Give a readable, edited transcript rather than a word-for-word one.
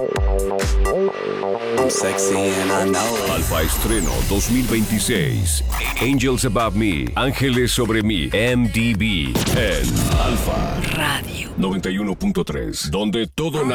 I'm sexy and I know it. Alfa Estreno 2026. Angels Above Me, Ángeles sobre mí, MDB. En Alfa Radio 91.3, donde todo